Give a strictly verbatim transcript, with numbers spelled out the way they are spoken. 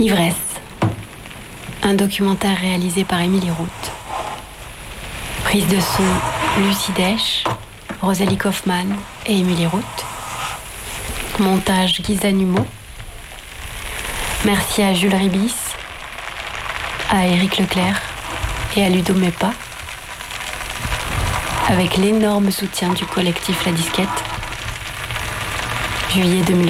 Ivresse, un documentaire réalisé par Émilie Rout. Prise de son Lucie Dèche, Rosalie Kaufmann et Émilie Rout. Montage Guisa Numo. Merci à Jules Ribis, à Éric Leclerc et à Ludo Mepa, avec l'énorme soutien du collectif La Disquette. Juillet deux mille